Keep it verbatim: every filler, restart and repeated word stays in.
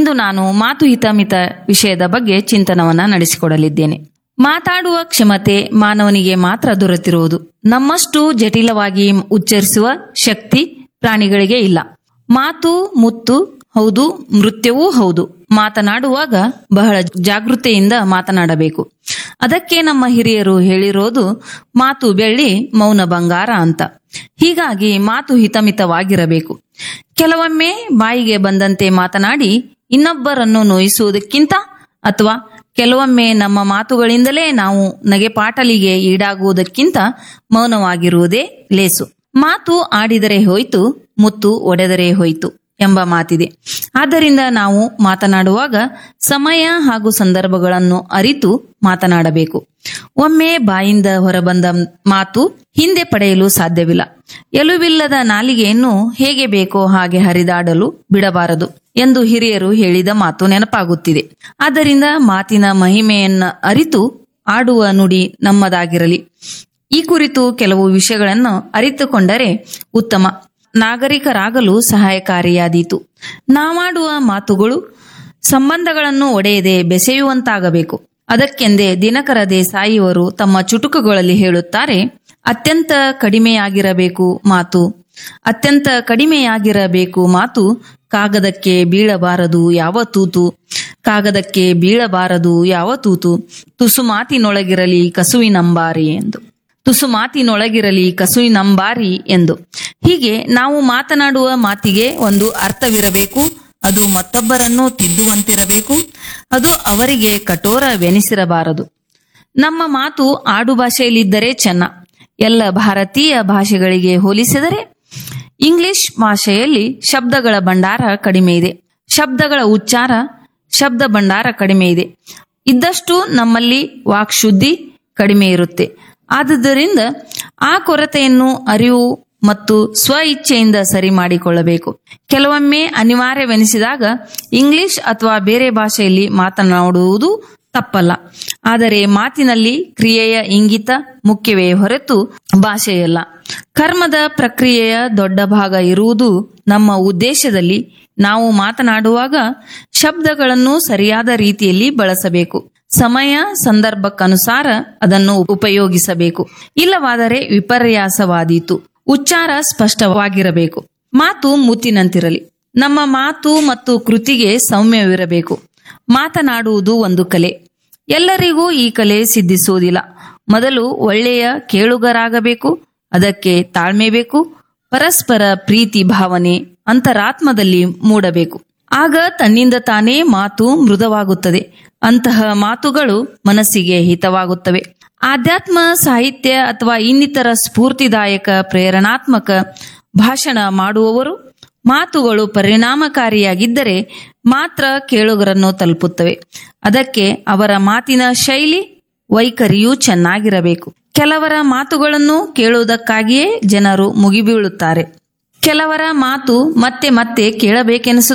ಇಂದು ನಾನು ಮಾತು ಹಿತಮಿತ ವಿಷಯದ ಬಗ್ಗೆ ಚಿಂತನವನ್ನ ನಡೆಸಿಕೊಡಲಿದ್ದೇನೆ. ಮಾತಾಡುವ ಕ್ಷಮತೆ ಮಾನವನಿಗೆ ಮಾತ್ರ ದೊರೆತಿರುವುದು. ನಮ್ಮಷ್ಟು ಜಟಿಲವಾಗಿ ಉಚ್ಚರಿಸುವ ಶಕ್ತಿ ಪ್ರಾಣಿಗಳಿಗೆ ಇಲ್ಲ. ಮಾತು ಮುತ್ತು ಹೌದು, ನೃತ್ಯವೂ ಹೌದು. ಮಾತನಾಡುವಾಗ ಬಹಳ ಜಾಗೃತೆಯಿಂದ ಮಾತನಾಡಬೇಕು. ಅದಕ್ಕೆ ನಮ್ಮ ಹಿರಿಯರು ಹೇಳಿರೋದು ಮಾತು ಬೆಳ್ಳಿ ಮೌನ ಬಂಗಾರ ಅಂತ. ಹೀಗಾಗಿ ಮಾತು ಹಿತಮಿತವಾಗಿರಬೇಕು. ಕೆಲವೊಮ್ಮೆ ಬಾಯಿಗೆ ಬಂದಂತೆ ಮಾತನಾಡಿ ಇನ್ನೊಬ್ಬರನ್ನು ನೋಯಿಸುವುದಕ್ಕಿಂತ ಅಥವಾ ಕೆಲವೊಮ್ಮೆ ನಮ್ಮ ಮಾತುಗಳಿಂದಲೇ ನಾವು ನಗೆಪಾಟಲಿಗೆ ಈಡಾಗುವುದಕ್ಕಿಂತ ಮೌನವಾಗಿರುವುದೇ ಲೇಸು. ಮಾತು ಆಡಿದರೆ ಹೋಯ್ತು, ಮುತ್ತು ಒಡೆದರೆ ಹೋಯ್ತು ಎಂಬ ಮಾತಿದೆ. ಆದ್ದರಿಂದ ನಾವು ಮಾತನಾಡುವಾಗ ಸಮಯ ಹಾಗೂ ಸಂದರ್ಭಗಳನ್ನು ಅರಿತು ಮಾತನಾಡಬೇಕು. ಒಮ್ಮೆ ಬಾಯಿಂದ ಹೊರಬಂದ ಮಾತು ಹಿಂದೆ ಪಡೆಯಲು ಸಾಧ್ಯವಿಲ್ಲ. ಎಲುಬಿಲ್ಲದ ನಾಲಿಗೆಯನ್ನು ಹೇಗೆ ಬೇಕೋ ಹಾಗೆ ಹರಿದಾಡಲು ಬಿಡಬಾರದು ಎಂದು ಹಿರಿಯರು ಹೇಳಿದ ಮಾತು ನೆನಪಾಗುತ್ತಿದೆ. ಆದ್ದರಿಂದ ಮಾತಿನ ಮಹಿಮೆಯನ್ನ ಅರಿತು ಆಡುವ ನುಡಿ ನಮ್ಮದಾಗಿರಲಿ. ಈ ಕುರಿತು ಕೆಲವು ವಿಷಯಗಳನ್ನು ಅರಿತುಕೊಂಡರೆ ಉತ್ತಮ ನಾಗರಿಕರಾಗಲು ಸಹಾಯಕಾರಿಯಾದೀತು. ನಾವಾಡುವ ಮಾತುಗಳು ಸಂಬಂಧಗಳನ್ನು ಒಡೆಯದೆ ಬೆಸೆಯುವಂತಾಗಬೇಕು. ಅದಕ್ಕೆಂದೇ ದಿನಕರ ದೇಸಾಯಿಯವರು ತಮ್ಮ ಚುಟುಕುಗಳಲ್ಲಿ ಹೇಳುತ್ತಾರೆ, ಅತ್ಯಂತ ಕಡಿಮೆಯಾಗಿರಬೇಕು ಮಾತು, ಅತ್ಯಂತ ಕಡಿಮೆಯಾಗಿರಬೇಕು ಮಾತು, ಕಾಗದಕ್ಕೆ ಬೀಳಬಾರದು ಯಾವ ತೂತು, ಕಾಗದಕ್ಕೆ ಬೀಳಬಾರದು ಯಾವ ತೂತು, ತುಸು ಮಾತಿನೊಳಗಿರಲಿ ಕಸುವಿನಂಬಾರಿ ಎಂದು ತುಸು ಮಾತಿನೊಳಗಿರಲಿ ಕಸುವಿನಂಬಾರಿ ಎಂದು. ಹೀಗೆ ನಾವು ಮಾತನಾಡುವ ಮಾತಿಗೆ ಒಂದು ಅರ್ಥವಿರಬೇಕು. ಅದು ಮತ್ತೊಬ್ಬರನ್ನು ತಿದ್ದುವಂತಿರಬೇಕು. ಅದು ಅವರಿಗೆ ಕಠೋರವೆನಿಸಿರಬಾರದು. ನಮ್ಮ ಮಾತು ಆಡು ಭಾಷೆಯಲ್ಲಿದ್ದರೆ ಚೆನ್ನ. ಎಲ್ಲ ಭಾರತೀಯ ಭಾಷೆಗಳಿಗೆ ಹೋಲಿಸಿದರೆ ಇಂಗ್ಲಿಷ್ ಭಾಷೆಯಲ್ಲಿ ಶಬ್ದಗಳ ಭಂಡಾರ ಕಡಿಮೆ ಇದೆ. ಶಬ್ದಗಳ ಉಚ್ಚಾರ, ಶಬ್ದ ಭಂಡಾರ ಕಡಿಮೆ ಇದೆ. ಇದ್ದಷ್ಟು ನಮ್ಮಲ್ಲಿ ವಾಕ್ಶುದ್ಧಿ ಕಡಿಮೆ ಇರುತ್ತೆ. ಆದುದರಿಂದ ಆ ಕೊರತೆಯನ್ನು ಅರಿವು ಮತ್ತು ಸ್ವ ಇಚ್ಛೆಯಿಂದ ಸರಿ ಮಾಡಿಕೊಳ್ಳಬೇಕು. ಕೆಲವೊಮ್ಮೆ ಅನಿವಾರ್ಯವೆನಿಸಿದಾಗ ಇಂಗ್ಲಿಷ್ ಅಥವಾ ಬೇರೆ ಭಾಷೆಯಲ್ಲಿ ಮಾತನಾಡುವುದು ತಪ್ಪಲ್ಲ. ಆದರೆ ಮಾತಿನಲ್ಲಿ ಕ್ರಿಯೆಯ ಇಂಗಿತ ಮುಖ್ಯವೇ ಹೊರತು ಭಾಷೆಯಲ್ಲ. ಕರ್ಮದ ಪ್ರಕ್ರಿಯೆಯ ದೊಡ್ಡ ಭಾಗ ಇರುವುದು ನಮ್ಮ ಉದ್ದೇಶದಲ್ಲಿ. ನಾವು ಮಾತನಾಡುವಾಗ ಶಬ್ದಗಳನ್ನು ಸರಿಯಾದ ರೀತಿಯಲ್ಲಿ ಬಳಸಬೇಕು. ಸಮಯ ಸಂದರ್ಭಕ್ಕನುಸಾರ ಅದನ್ನು ಉಪಯೋಗಿಸಬೇಕು. ಇಲ್ಲವಾದರೆ ವಿಪರ್ಯಾಸವಾದೀತು. ಉಚ್ಚಾರ ಸ್ಪಷ್ಟವಾಗಿರಬೇಕು. ಮಾತು ಮುತ್ತಿನಂತಿರಲಿ. ನಮ್ಮ ಮಾತು ಮತ್ತು ಕೃತಿಗೆ ಸೌಮ್ಯವಿರಬೇಕು. ಮಾತನಾಡುವುದು ಒಂದು ಕಲೆ. ಎಲ್ಲರಿಗೂ ಈ ಕಲೆ ಸಿದ್ಧಿಸುವುದಿಲ್ಲ. ಮೊದಲು ಒಳ್ಳೆಯ ಕೇಳುಗರಾಗಬೇಕು. ಅದಕ್ಕೆ ತಾಳ್ಮೆ ಬೇಕು. ಪರಸ್ಪರ ಪ್ರೀತಿ ಭಾವನೆ ಅಂತರಾತ್ಮದಲ್ಲಿ ಮೂಡಬೇಕು. ಆಗ ತನ್ನಿಂದ ತಾನೇ ಮಾತು ಮೃದುವಾಗುತ್ತದೆ. ಅಂತಹ ಮಾತುಗಳು ಮನಸ್ಸಿಗೆ ಹಿತವಾಗುತ್ತವೆ. ಆಧ್ಯಾತ್ಮ ಸಾಹಿತ್ಯ ಅಥವಾ ಇನ್ನಿತರ ಸ್ಫೂರ್ತಿದಾಯಕ ಪ್ರೇರಣಾತ್ಮಕ ಭಾಷಣ ಮಾಡುವವರು ಮಾತುಗಳು ಪರಿಣಾಮಕಾರಿಯಾಗಿದ್ದರೆ ಮಾತ್ರ ಕೇಳುಗರನ್ನು ತಲುಪುತ್ತವೆ. ಅದಕ್ಕೆ ಅವರ ಮಾತಿನ ಶೈಲಿ ವೈಖರಿಯೂ ಚೆನ್ನಾಗಿರಬೇಕು. ಕೆಲವರ ಮಾತುಗಳನ್ನು ಕೇಳುವುದಕ್ಕಾಗಿಯೇ ಜನರು ಮುಗಿಬೀಳುತ್ತಾರೆ. ಕೆಲವರ ಮಾತು ಮತ್ತೆ ಮತ್ತೆ ಕೇಳಬೇಕೆನಿಸುತ್ತದೆ.